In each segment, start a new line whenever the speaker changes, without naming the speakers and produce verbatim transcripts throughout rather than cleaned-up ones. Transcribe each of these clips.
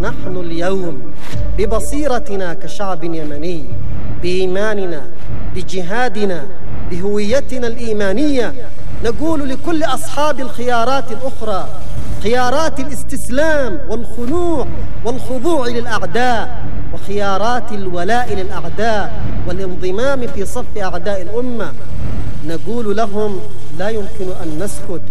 ونحن اليوم ببصيرتنا كشعب يمني، بإيماننا، بجهادنا، بهويتنا الإيمانية، نقول لكل أصحاب الخيارات الأخرى، خيارات الاستسلام والخنوع والخضوع للأعداء، وخيارات الولاء للأعداء والانضمام في صف أعداء الأمة، نقول لهم لا يمكن أن نسكت،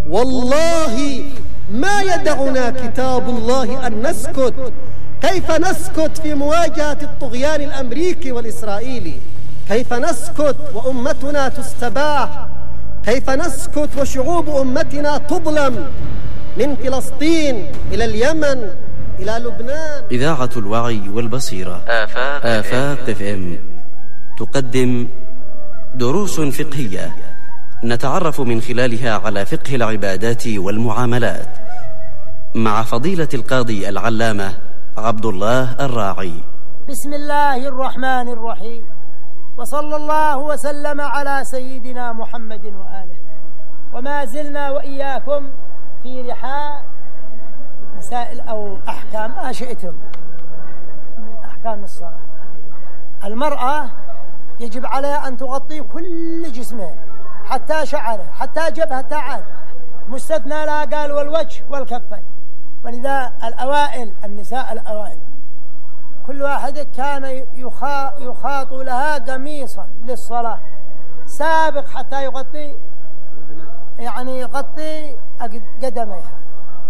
والله ما يدعنا كتاب الله أن نسكت. كيف نسكت في مواجهة الطغيان الأمريكي والإسرائيلي؟ كيف نسكت وأمتنا تستباح؟ كيف نسكت وشعوب أمتنا تظلم من فلسطين إلى اليمن إلى لبنان؟
إذاعة الوعي والبصيرة آفاق, آفاق اف ام تقدم دروس فقهية نتعرف من خلالها على فقه العبادات والمعاملات مع فضيلة القاضي العلامة عبد الله الراعي.
بسم الله الرحمن الرحيم، وصلى الله وسلم على سيدنا محمد وآله. وما زلنا وإياكم في رحاء مسائل أو أحكام ما شئتم من أحكام الصلاة. المرأة يجب عليها أن تغطي كل جسمها حتى شعره حتى جبهة عاد، مستثنى لها قال والوجه والكفين. ولذا الأوائل النساء الأوائل كل واحد كان يخاط لها قميصا للصلاة سابق حتى يغطي يعني يغطي قدميها.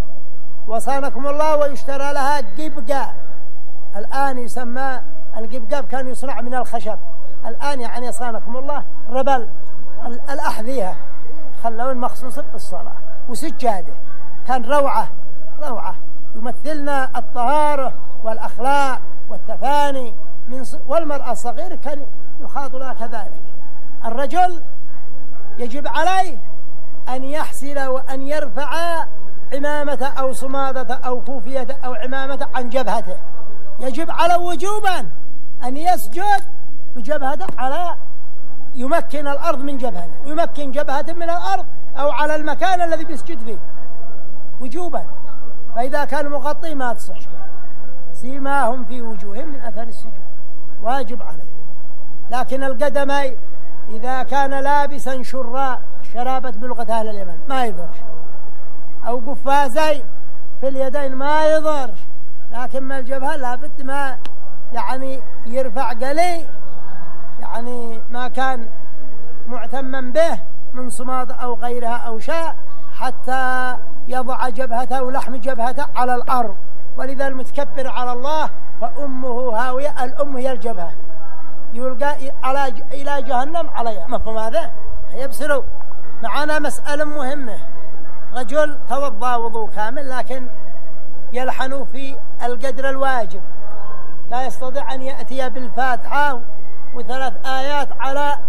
وصانكم الله ويشترى لها قبقاء، الآن يسمى القبقاء كان يصنع من الخشب، الآن يعني صانكم الله ربل الأحذية خلون مخصوص بالصلاة. وسجاده كان روعة روعة يمثلنا الطهارة والأخلاق والتفاني من ص... والمرأة الصغيرة كان يخاط لها كذلك. الرجل يجب عليه أن يحسل وأن يرفع عمامة أو صمادة أو كوفية أو عمامة عن جبهته، يجب على وجوبا أن يسجد بجبهته على يمكن الأرض من جبهته ويمكن جبهته من الأرض أو على المكان الذي بيسجد فيه وجوبا. فإذا كان مغطي ما تصح سيماهم في وجوههم من أثر السجود واجب عليه. لكن القدمي إذا كان لابسا شراء شرابة بلغة أهل اليمن ما يضرش، أو قفازي في اليدين ما يضرش، لكن ما الجبهة لابد ما يعني يرفع قلي يعني ما كان معتما به من صماد أو غيرها أو شاء حتى يضع جبهته ولحم جبهته على الأرض. ولذا المتكبر على الله فأمه هاوية، الأم هي الجبهة يلقى على ج... إلى جهنم عليها. مفهوم هذا؟ يبصروا معنا مسألة مهمة. رجل توضأ وضوء كامل لكن يلحن في القدر الواجب، لا يستطيع أن يأتي بالفاتحة وثلاث آيات على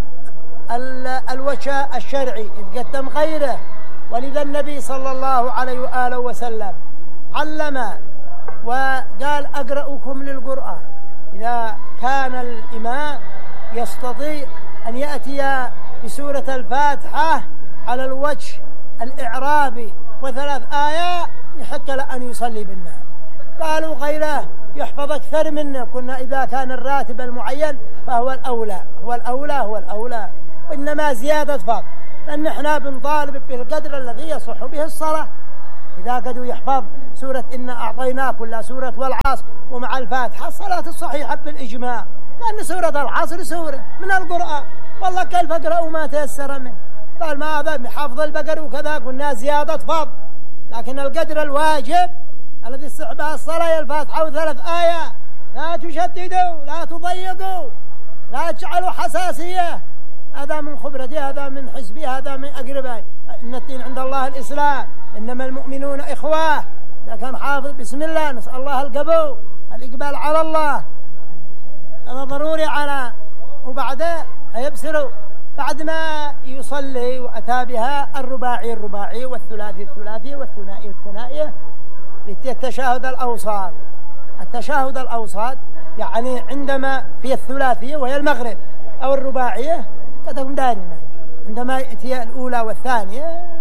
الوجه الشرعي يتقدم غيره. ولذا النبي صلى الله عليه وآله وسلم علم وقال أقرأكم للقرآن إذا كان الإمام يستطيع أن يأتي بسورة الفاتحة على الوجه الإعرابي وثلاث آيات يحق له أن يصلي بالناس. قالوا غيره يحفظ أكثر منه، كنا إذا كان الراتب المعين فهو الأولى هو الأولى هو الأولى وإنما زيادة فضل، لأن احنا بنطالب بالقدر الذي يصح به الصلاة. إذا قدوا يحفظ سورة إنا أعطيناك ولا سورة والعصر ومع الفاتحة الصلاة الصحيحة بالإجماع، لأن سورة العصر سورة من القرآن والله كيف اقرأوا ما تيسر منه. قال ما هذا حفظ البقر وكذا، قلنا زيادة فضل، لكن القدر الواجب الذي يصح به الصلاة الفاتحة وثلاث آيات. لا تشددوا لا تضيقوا لا تجعلوا حساسية، هذا من خبرتي هذا من حزبي هذا من أقربائي. إن الدين عند الله الإسلام، إنما المؤمنون إخوة. إذا كان حافظ بسم الله نسأل الله القبول الإقبال على الله، هذا ضروري على. وبعده يبصروا بعد ما يصلي وأتى بها الرباعي الرباعي والثلاثي الثلاثي والثنائي الثنائي التشهد الأوسط. التشهد الأوسط يعني عندما في الثلاثية وهي المغرب أو الرباعية كتكون دارنا، عندما يأتي الأولى والثانية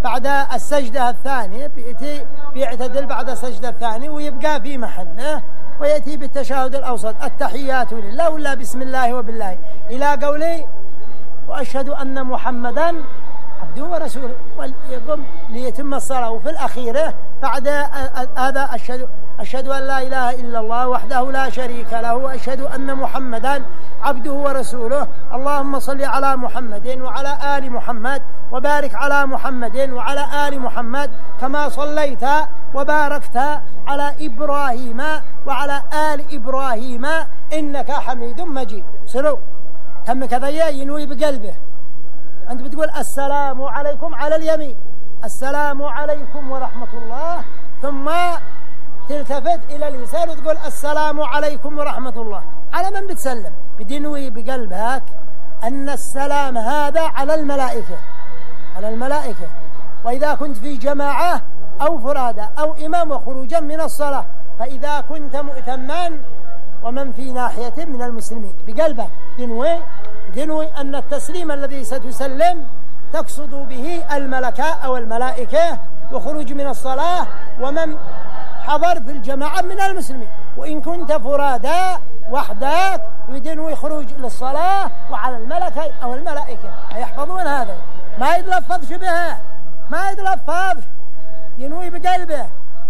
بعد السجدة الثانية بيأتي بيعتدل بعد السجدة الثانية ويبقى في محله، ويأتي بالتشهد الأوسط التحيات لله ولا بسم الله وبالله إلى قولي وأشهد أن محمدا عبده ورسوله، ويقوم ليتم الصلاة. وفي الأخيرة بعد هذا أشهد أشهد أن لا إله إلا الله وحده لا شريك له وأشهد أن محمدا عبده ورسوله، اللهم صل على محمد وعلى آل محمد وبارك على محمد وعلى آل محمد كما صليت وباركت على إبراهيم وعلى آل إبراهيم إنك حميد مجيد. سلو تم كذا ينوي بقلبه. أنت بتقول السلام عليكم على اليمين، السلام عليكم ورحمة الله، ثم تلتفت إلى اليسار وتقول السلام عليكم ورحمة الله. على من بتسلم؟ بدنوي بقلبك أن السلام هذا على الملائكة، على الملائكة. وإذا كنت في جماعة أو فرادى أو إمام وخروجا من الصلاة، فإذا كنت مؤتما ومن في ناحية من المسلمين بقلبك دنوي دنوي أن التسليم الذي ستسلم تقصد به الملكة أو الملائكة وخروج من الصلاة ومن حضر في الجماعة من المسلمين. وإن كنت فرادا وحدك يدنوي خروج للصلاة وعلى الملكة أو الملائكة يحفظون هذا، ما يتلفظش بها، ما يتلفظش، ينوي بقلبه.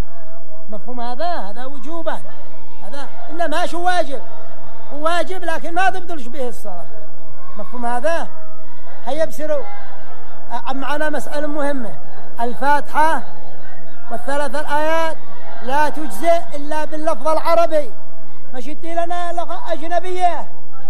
مفهوم هذا؟ هذا وجوبا، هذا إنما شو واجب، هو واجب لكن ما تبطلش به الصلاة. مفهوم هذا؟ هيا بسروا معنا مسألة مهمة، الفاتحة والثلاث الآيات لا تجزئ إلا باللفظ العربي، ما شتي لنا لغة أجنبية،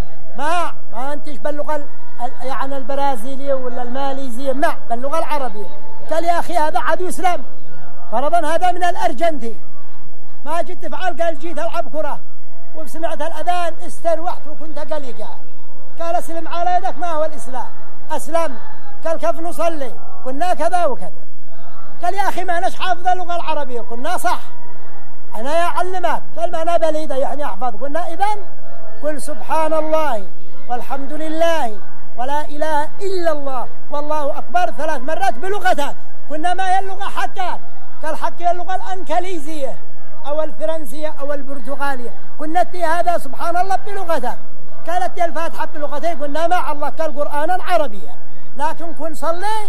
ما ما أنتش باللغة يعني البرازيلية ولا الماليزية، ما باللغة العربية. قال يا أخي هذا عدو إسلام، فرضا هذا من الأرجنتين، ما جيت تفعل قال جيت ألعب كرة وسمعت الأذان استروحت وكنت قلقا، قال اسلم على يدك، ما هو الإسلام؟ أسلم. قال كيف نصلي؟ قلنا كذا وكذا. قال يا أخي ما أناش حافظ اللغة العربية، قلنا صح أنا يعلمك. قال ما أنا بليدة يعني أحفظ، قلنا إذن قل سبحان الله والحمد لله ولا إله إلا الله والله أكبر ثلاث مرات بلغتك. قلنا ما هي اللغة حقك؟ قال حقي اللغة الأنكليزية أو الفرنسية أو البرتغالية. قلنا تي هذا سبحان الله بلغتك. قالت تي الفاتحة بلغتي، قلنا ما الله قال قرآنا عربيا، لكن كن صلي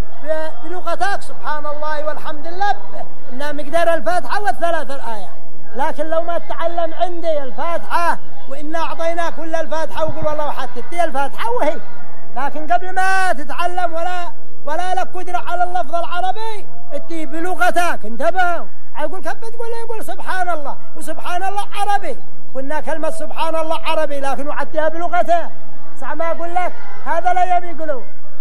بلغتك سبحان الله والحمد لله إنها مقدار الفاتحة والثلاث الآية. لكن لو ما تتعلم عندي الفاتحة وإنا أعطينا كل الفاتحة وقل والله وحتتي الفاتحة وهي، لكن قبل ما تتعلم ولا ولا لك قدرة على اللفظ العربي اتي بلغتك. انتبهوا، أقول كيف بتقول لي؟ يقول سبحان الله، وسبحان الله عربي، قلنا كلمة سبحان الله عربي لكن وعدتها بلغته. صح ما أقول لك هذا لا يبي يقولوا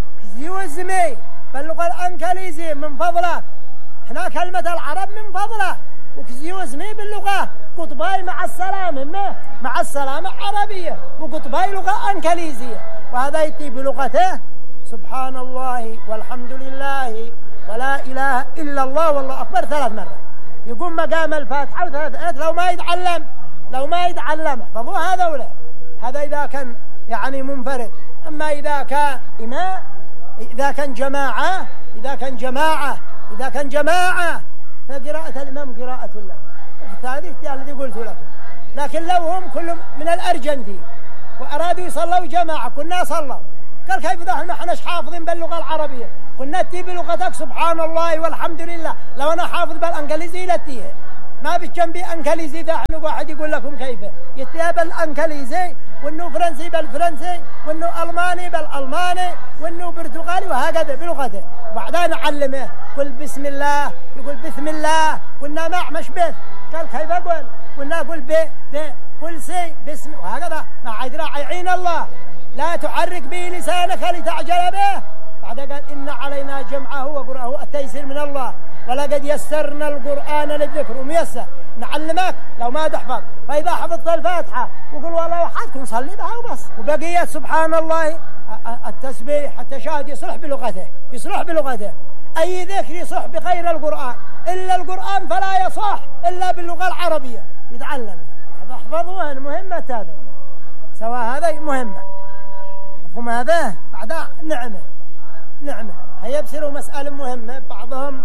زيوزمي باللغة الأنكليزية من فضلك، احنا كلمة العرب من فضلك، وكزيوزمي باللغة قطباي مع السلامة، مع السلامة عربية وقطباي لغة أنكليزية، وهذا يتي بلغته سبحان الله والحمد لله ولا إله إلا الله والله أكبر ثلاث مرات. يقوم مقام الفاتحة وثلاث آيات. لو ما يتعلم لو ما يتعلم احفظوا هذا ولا هذا إذا كان يعني منفرد. أما إذا كان إمام، إذا كان جماعة إذا كان جماعة إذا كان جماعة فقراءة الإمام قراءة الله، هذه الذي قلت لكم. لكن لو هم كلهم من الأرجنتين وأرادوا يصلوا جماعة كنا صلوا، قال كيف ذا ما احناش حافظين باللغة العربية؟ قلنا تي بلغتك سبحان الله والحمد لله. لو أنا حافظ بالأنجليزي لا تيه، ما بجنبي أنجليزي ذا احنا واحد يقول لكم كيف يتيه بالأنجليزي، وإنه فرنسي بالفرنسي، وإنه ألماني بالألماني، وإنه برتغالي، وهكذا بلغته. وبعدين نعلمه قل بسم الله، يقول بسم الله، قلنا ما مش بس، قال كيف أقول؟ قلنا قل ب ب قل سي بسم، وهكذا ما عاد راعين الله لا تحرك به لسانك لتعجل به. بعد قال إن علينا جمعه وقرأه التيسير من الله ولقد يسرنا القرآن للذكر وميسر. نعلمك لو ما تحفظ، فإذا حفظت الفاتحة وقل والله وحدكم صلي بها وبس. وبقية سبحان الله التسبيح التشهد يصلح بلغته، يصلح بلغته. أي ذكر يصح بغير القرآن، إلا القرآن فلا يصح إلا باللغة العربية. يتعلم هذا، احفظوها مهمة هذا، سواء هذا مهمة. مفهوم هذا؟ بعدها نعمة نعمة هيبصروا مسألة مهمة. بعضهم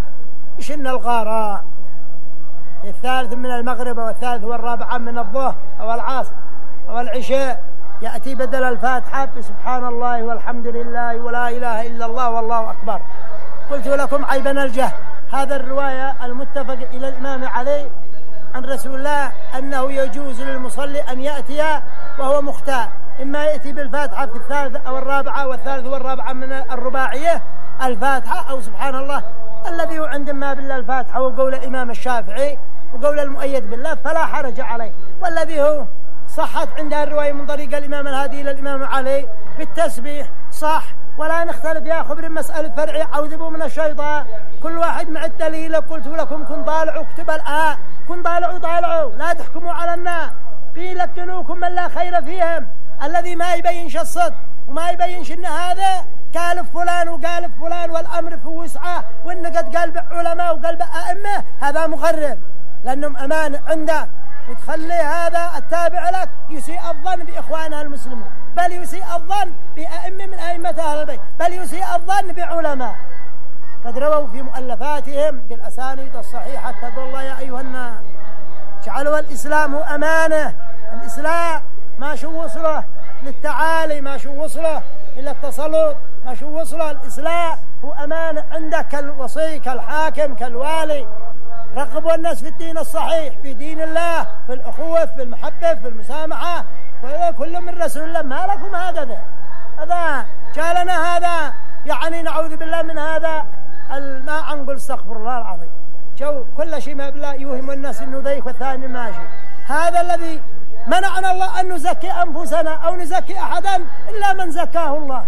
يشن الغارة الثالث من المغرب والثالث والرابعة من الظهر أو العصر أو العشاء يأتي بدل الفاتحة بسبحان الله والحمد لله ولا إله إلا الله والله أكبر. قلت لكم عيبنا الجهل. هذا الرواية المتفق إلى الإمام علي عن رسول الله أنه يجوز للمصلي أن يأتي وهو مختار، إما يأتي بالفاتحة في الثالثة أو الرابعة والثالث والرابعة من الرباعية الفاتحة أو سبحان الله، الذي هو عندما بالله الفاتحة وقول الإمام الشافعي وقول المؤيد بالله فلا حرج عليه، والذي هو صحت عندها الرواية من طريق الإمام الهادي إلى الإمام علي بالتسبيح صح، ولا نختلف يا خبر مسألة فرعية عوذبوا من الشيطان، كل واحد مع الدليل. قلت لكم كن طالعوا اكتب الآن، كن طالعوا طالعوا لا تحكموا على الناس، بيلكنوكم من لا خير فيهم، الذي ما يبينش الصدق وما يبينش ان هذا كالف فلان وقالب فلان والأمر في وسعه وإن قد قلب علماء وقلب أئمة، هذا مغرب لأنهم أمان عندك، وتخلي هذا التابع لك يسيء الظن بإخوانها المسلمين، بل يسيء الظن بأئمة من أئمة أهل البيت، بل يسيء الظن بعلماء قد رووا في مؤلفاتهم بالأسانيد الصحيحة. اتقوا الله يا أيها الناس، جعلوا الإسلام أمانة. الإسلام ما شو وصله للتعالي، ما شو وصله إلى التسلط، ما شو وصله. الإسلام هو أمانة عندك كالوصي كالحاكم كالوالي. رغبوا الناس في الدين الصحيح، في دين الله، في الأخوة، في المحبة، في المسامحة، كل من رسول الله. ما لكم هكذا؟ هذا جالنا هذا يعني نعوذ بالله من هذا ما عنقل استغفر الله العظيم، جو كل شيء ما بالله يوهم الناس انه ذيك والثاني ماشي. هذا الذي منعنا الله ان نزكي انفسنا او نزكي احدا الا من زكاه الله.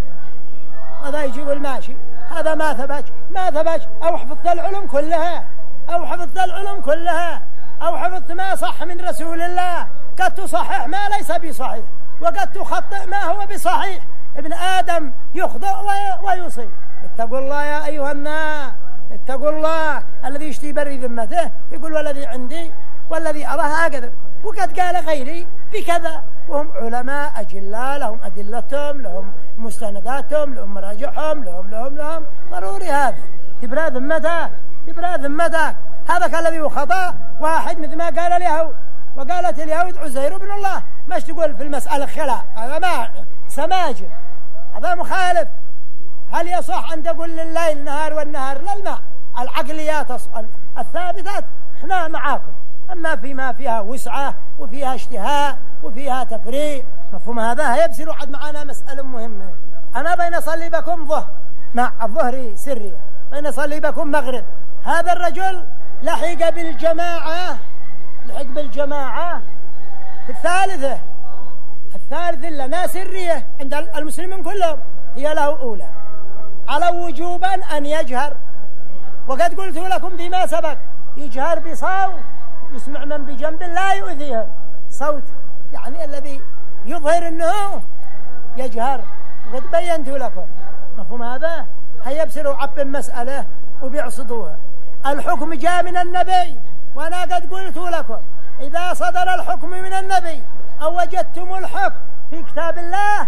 هذا يجيب الماشي، هذا ما ثبت ما ثبت او حفظت العلوم كلها او حفظت العلوم كلها او حفظت ما صح من رسول الله، قد تصحح ما ليس بصحيح وقد تخطئ ما هو بصحيح. ابن آدم يخطئ ويصيب. اتقوا الله يا أيها الناس، اتقوا الله. الذي يشتي بري ذمته يقول والذي عندي والذي أراه هكذا، وقد قال غيري بكذا، وهم علماء أجلاء لهم أدلتهم لهم مستنداتهم لهم مراجعهم لهم لهم لهم ضروري هذا تبرى ذمتك تبرى ذمتك. هذا الذي هو خطأ واحد مثل ما قال اليهود، وقالت اليهود عزير ابن الله، ماش تقول في المسألة خلاء، هذا ما سماجة، هذا مخالف. هل يصح أن تقول لليل نهار والنهار للماء؟ العقليات الثابتات احنا معاكم، أما فيما فيها وسعة وفيها اشتهاء وفيها تفريق مفهوم هذا هيبصروا عد معنا مسألة مهمة. أنا بين أصلي بكم ظهر مع الظهر سري، بين أصلي بكم مغرب. هذا الرجل لحق بالجماعة لحق بالجماعة في الثالثة الثالثة لنا سرية عند المسلمين كلهم، هي له أولى على وجوبا أن يجهر. وقد قلت لكم فيما سبق يجهر بصوت يسمع من بجنب لا يؤذيه، صوت يعني الذي يظهر أنه يجهر، وقد بينت لكم مفهوم هذا. هيبصروا عب مسألة وبيعصدوها. الحكم جاء من النبي، وأنا قد قلت لكم إذا صدر الحكم من النبي أو وجدتم الحكم في كتاب الله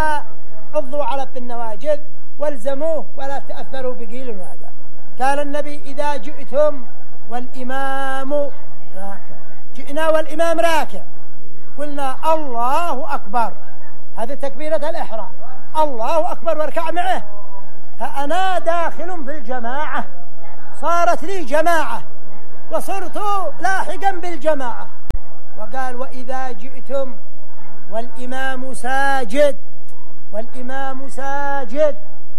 فعضوا على النواجذ والزموه ولا تأثروا بقيل هذا. قال النبي إذا جئتم والإمام راكع، جئنا والإمام راكع، قلنا الله أكبر، هذه تكبيرة الإحرام، الله أكبر واركع معه، فأنا داخل في الجماعة، صارت لي جماعة وصرت لاحقا بالجماعة. وقال وإذا جئتم والإمام ساجد والإمام ساجد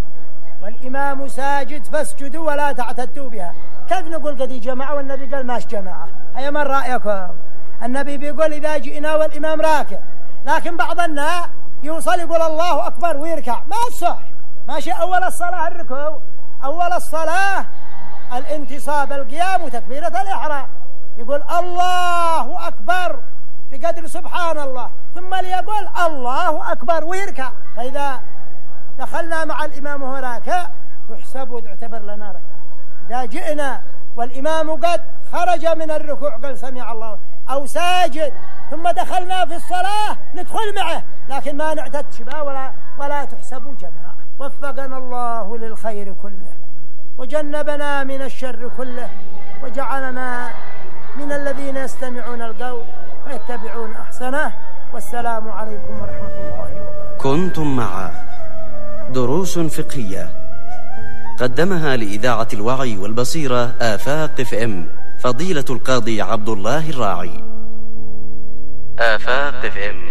والإمام ساجد فاسجدوا ولا تعتدوا بها. كيف نقول قد جماعة والنبي قال ماش جماعة؟ هيا من رأيكم؟ النبي بيقول إذا جئنا والإمام راكع، لكن بعض الناس يوصل يقول الله أكبر ويركع، ما صح. ماشي أول الصلاة الركوع، أول الصلاة الانتصاب القيام وتكبيرة الإحرام، يقول الله أكبر بقدر سبحان الله، ثم ليقول الله أكبر ويركع. فإذا دخلنا مع الإمام وهو راكع تحسب وتعتبر لنا ركعة. إذا جئنا والإمام قد خرج من الركوع قال سمع الله أو ساجد ثم دخلنا في الصلاة ندخل معه، لكن ما نعتدش بها ولا ولا تحسب جماعة. وفقنا الله للخير كله وجنبنا من الشر كله وجعلنا من الذين يستمعون القول ويتبعون أحسنه. والسلام عليكم ورحمة الله وبركاته.
كنتم مع دروس فقهية قدمها لإذاعة الوعي والبصيرة آفاق اف ام فضيلة القاضي عبد الله الراعي. آفاق اف ام.